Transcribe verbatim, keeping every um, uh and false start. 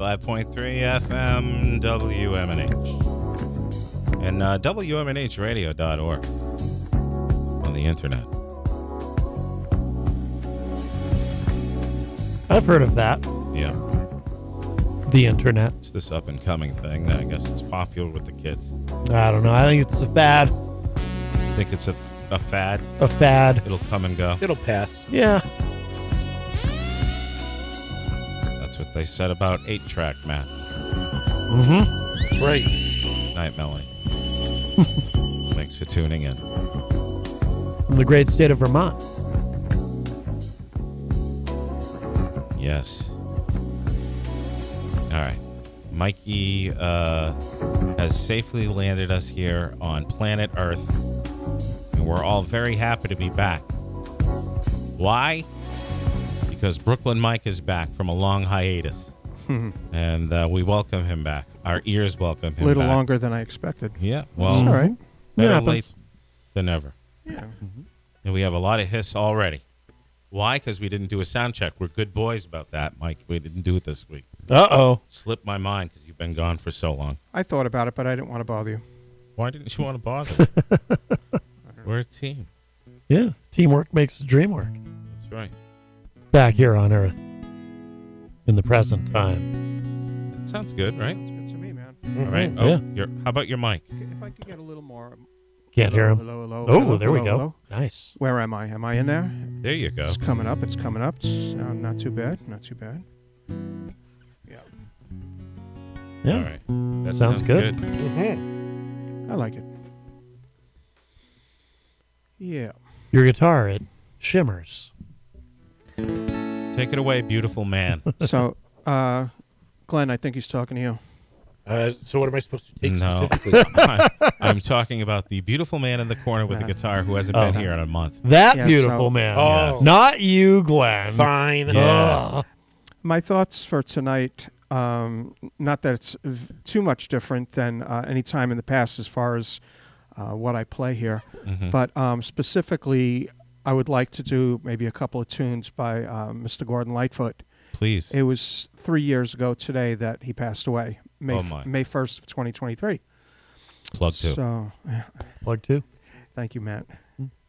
ninety-five point three F M W M N H and uh, W M N H radio dot org on the internet. I've heard of that. Yeah. The internet. It's this up and coming thing. I guess it's popular with the kids. I don't know. I think it's a fad. Think it's a, a fad? A fad. It'll come and go. It'll pass. Yeah. That's what they said about eight track, Matt. Mm-hmm. That's right. Night, Melanie. Thanks for tuning in. From the great state of Vermont. Yes. All right. Mikey uh, has safely landed us here on planet Earth, and we're all very happy to be back. Why? Because Brooklyn Mike is back from a long hiatus, and uh, we welcome him back. Our ears welcome him A little back. longer than I expected. Yeah, well, All right. better Yeah, late than never. Yeah. And we have a lot of hiss already. Why? Because we didn't do a sound check. We're good boys about that, Mike. We didn't do it this week. Uh-oh. Slipped my mind because you've been gone for so long. I thought about it, but I didn't want to bother you. Why didn't you want to bother? We're a team. Yeah. Teamwork makes the dream work. That's right. Back here on Earth. In the present time. That sounds good, right? It's good to me, man. All right. Oh, Yeah. your, how about your mic? If I could get a little more. Can't hello, hear him. Hello, hello. Oh, hello, there we hello, go. hello. Nice. Where am I? Am I in there? There you go. It's coming up. It's coming up. It's uh, not too bad. Not too bad. Yeah. Yeah. All right. That Sounds good. I like it. Yeah. Your guitar, it shimmers. Take it away, beautiful man. So, uh, Glenn, I think he's talking to you. Uh, so what am I supposed to take No. specifically? I- I'm talking about the beautiful man in the corner with a guitar who hasn't been Oh. here in a month. That Yeah, beautiful so- man. Oh. Not you, Glenn. Fine. Yeah. Ugh. My thoughts for tonight, um, not that it's v- too much different than uh, any time in the past as far as uh, what I play here, Mhm. but um, specifically, I would like to do maybe a couple of tunes by uh, Mister Gordon Lightfoot. Please. It was three years ago today that he passed away, May, Oh, f- my. May first of twenty twenty-three. Plug two. So, Plug two. thank you, Matt.